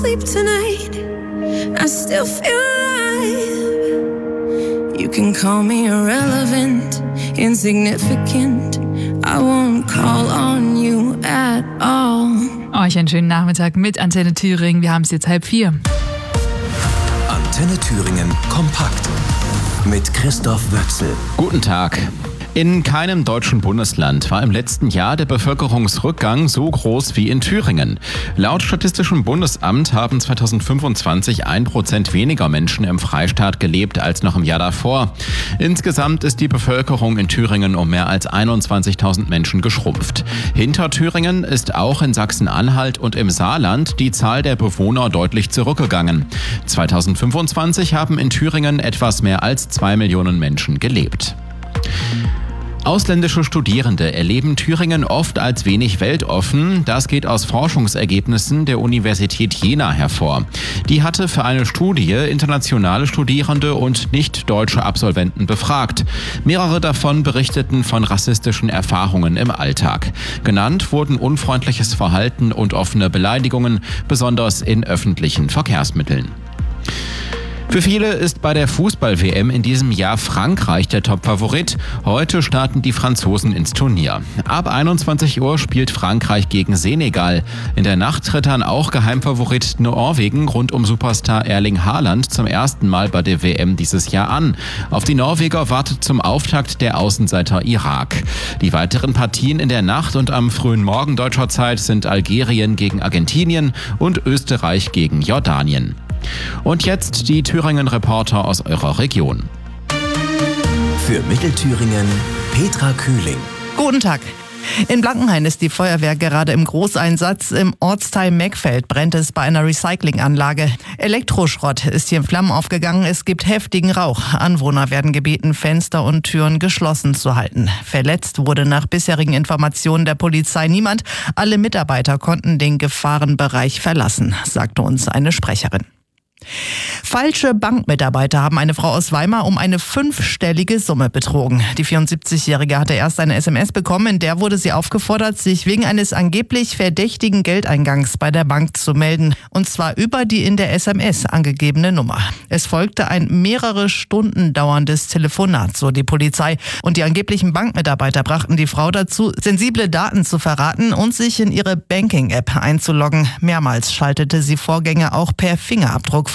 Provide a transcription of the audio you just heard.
sleep tonight, I still feel alive. You can call me irrelevant, insignificant, I won't call on you at all. Euch einen schönen Nachmittag mit Antenne Thüringen. Wir haben es jetzt 3:30. Antenne Thüringen kompakt mit Christoph Wöchsel. Guten Tag. In keinem deutschen Bundesland war im letzten Jahr der Bevölkerungsrückgang so groß wie in Thüringen. Laut Statistischem Bundesamt haben 2025 1% weniger Menschen im Freistaat gelebt als noch im Jahr davor. Insgesamt ist die Bevölkerung in Thüringen um mehr als 21.000 Menschen geschrumpft. Hinter Thüringen ist auch in Sachsen-Anhalt und im Saarland die Zahl der Bewohner deutlich zurückgegangen. 2025 haben in Thüringen etwas mehr als 2 Millionen Menschen gelebt. Ausländische Studierende erleben Thüringen oft als wenig weltoffen. Das geht aus Forschungsergebnissen der Universität Jena hervor. Die hatte für eine Studie internationale Studierende und nicht-deutsche Absolventen befragt. Mehrere davon berichteten von rassistischen Erfahrungen im Alltag. Genannt wurden unfreundliches Verhalten und offene Beleidigungen, besonders in öffentlichen Verkehrsmitteln. Für viele ist bei der Fußball-WM in diesem Jahr Frankreich der Top-Favorit. Heute starten die Franzosen ins Turnier. Ab 21 Uhr spielt Frankreich gegen Senegal. In der Nacht tritt dann auch Geheimfavorit Norwegen rund um Superstar Erling Haaland zum ersten Mal bei der WM dieses Jahr an. Auf die Norweger wartet zum Auftakt der Außenseiter Irak. Die weiteren Partien in der Nacht und am frühen Morgen deutscher Zeit sind Algerien gegen Argentinien und Österreich gegen Jordanien. Und jetzt die Thüringen-Reporter aus eurer Region. Für Mittelthüringen Petra Kühling. Guten Tag. In Blankenhain ist die Feuerwehr gerade im Großeinsatz. Im Ortsteil Meckfeld brennt es bei einer Recyclinganlage. Elektroschrott ist hier in Flammen aufgegangen. Es gibt heftigen Rauch. Anwohner werden gebeten, Fenster und Türen geschlossen zu halten. Verletzt wurde nach bisherigen Informationen der Polizei niemand. Alle Mitarbeiter konnten den Gefahrenbereich verlassen, sagte uns eine Sprecherin. Falsche Bankmitarbeiter haben eine Frau aus Weimar um eine 5-stellige Summe betrogen. Die 74-Jährige hatte erst eine SMS bekommen, in der wurde sie aufgefordert, sich wegen eines angeblich verdächtigen Geldeingangs bei der Bank zu melden. Und zwar über die in der SMS angegebene Nummer. Es folgte ein mehrere Stunden dauerndes Telefonat, so die Polizei. Und die angeblichen Bankmitarbeiter brachten die Frau dazu, sensible Daten zu verraten und sich in ihre Banking-App einzuloggen. Mehrmals schaltete sie Vorgänge auch per Fingerabdruck